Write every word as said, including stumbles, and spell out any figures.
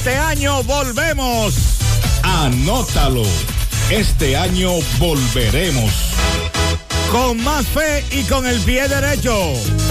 Este año volvemos. Anótalo. Este año volveremos. Con más fe y con el pie derecho.